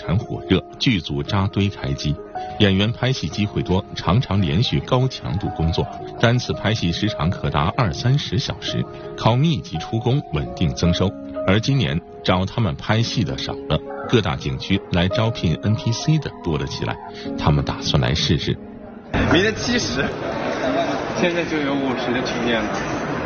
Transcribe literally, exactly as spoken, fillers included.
产火热，剧组扎堆开机，演员拍戏机会多，常常连续高强度工作，单次拍戏时长可达二三十小时，靠密集出工稳定增收。而今年找他们拍戏的少了，各大景区来招聘 N P C 的多了起来，他们打算来试试。 明天七十，现在就有五十的区间了。